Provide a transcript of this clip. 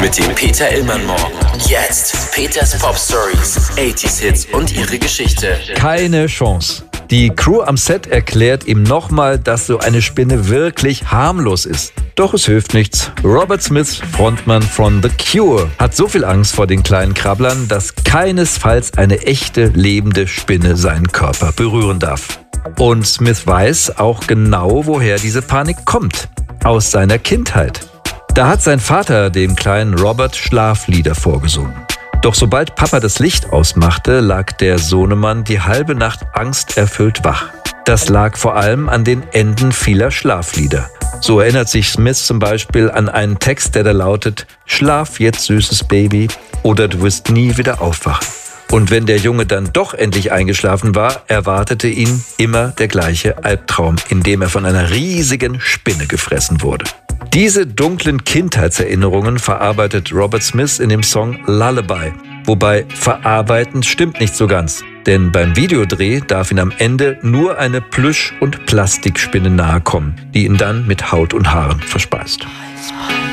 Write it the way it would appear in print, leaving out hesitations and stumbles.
mit dem Peter Illmann Morgen. Jetzt Peters Pop Stories, 80s Hits und ihre Geschichte. Keine Chance. Die Crew am Set erklärt ihm nochmal, dass so eine Spinne wirklich harmlos ist. Doch es hilft nichts. Robert Smith, Frontmann von The Cure, hat so viel Angst vor den kleinen Krabblern, dass keinesfalls eine echte, lebende Spinne seinen Körper berühren darf. Und Smith weiß auch genau, woher diese Panik kommt. Aus seiner Kindheit. Da hat sein Vater dem kleinen Robert Schlaflieder vorgesungen. Doch sobald Papa das Licht ausmachte, lag der Sohnemann die halbe Nacht angsterfüllt wach. Das lag vor allem an den Enden vieler Schlaflieder. So erinnert sich Smith zum Beispiel an einen Text, der da lautet: Schlaf jetzt, süßes Baby, oder du wirst nie wieder aufwachen. Und wenn der Junge dann doch endlich eingeschlafen war, erwartete ihn immer der gleiche Albtraum, in dem er von einer riesigen Spinne gefressen wurde. Diese dunklen Kindheitserinnerungen verarbeitet Robert Smith in dem Song Lullaby. Wobei verarbeiten stimmt nicht so ganz, denn beim Videodreh darf ihn am Ende nur eine Plüsch- und Plastikspinne nahe kommen, die ihn dann mit Haut und Haaren verspeist.